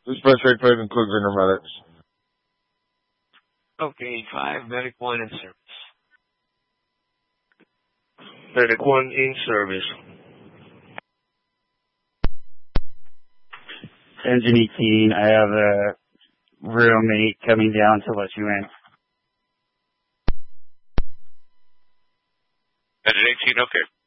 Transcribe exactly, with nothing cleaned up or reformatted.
This bus rate five includes intermedics. Okay, five, medic one in service. Medic one in service. Engine eighteen, I have a roommate coming down to let you in. Engine eighteen, okay.